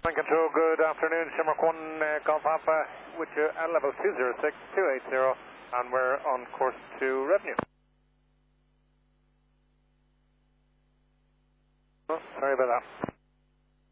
Flight control, good afternoon. Shamrock 1 Golf Alpha with you at level 206280, and we're on course to revenue. Oh, sorry about that.